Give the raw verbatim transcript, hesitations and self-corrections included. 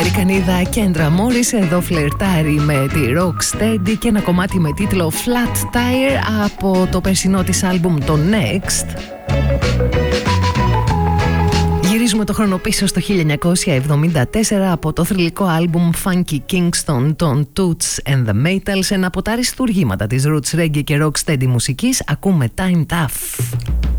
Αμερικανίδα Κέντρα Μόρις εδώ φλερτάρει με τη Rocksteady και ένα κομμάτι με τίτλο Flat Tire από το περσινό της άλμπουμ το Next. Γυρίζουμε το χρόνο πίσω στο χίλια εννιακόσια εβδομήντα τέσσερα από το θρυλικό άλμπουμ Funky Kingston των Toots and the Maytals, ένα από τα αριστούργήματα της Roots Reggae και Rocksteady μουσικής. Ακούμε Time Tough.